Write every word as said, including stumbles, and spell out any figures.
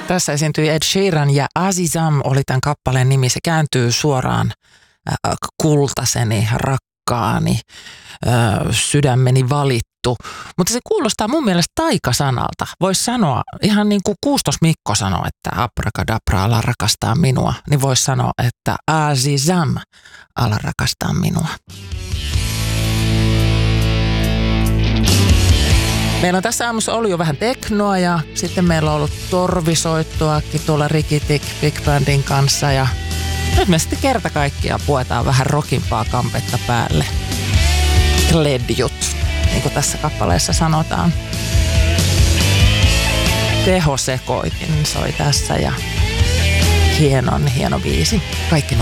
Tässä esiintyi Ed Sheeran ja Azizam oli tämän kappaleen nimi. Se kääntyy suoraan äh, kultaseni, rakkaani, äh, sydämeni valittu. Mutta se kuulostaa mun mielestä taikasanalta. Voisi sanoa, ihan niin kuin Kuustos Mikko sanoi, että abrakadabra, ala rakastaa minua. Niin voisi sanoa, että Azizam, ala rakastaa minua. Meillä on tässä aamussa ollut jo vähän teknoa ja sitten meillä on ollut torvisoittoakin tuolla Rikitik Big Bandin kanssa ja nyt me sitten kerta kaikkiaan puetaan vähän rockimpaa kampetta päälle. Kledjut, niin kuin tässä kappaleessa sanotaan. Tehosekoitin soi tässä ja hienon hieno biisi. Kaikki